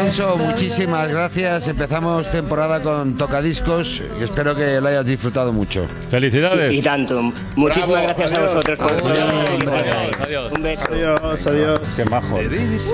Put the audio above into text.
Ganso, muchísimas gracias. Empezamos temporada con Tocadiscos y espero que lo hayas disfrutado mucho. Felicidades. Sí, y tanto. Muchísimas gracias a vosotros por todo. Adiós. Un beso. Adiós, adiós. Qué majo.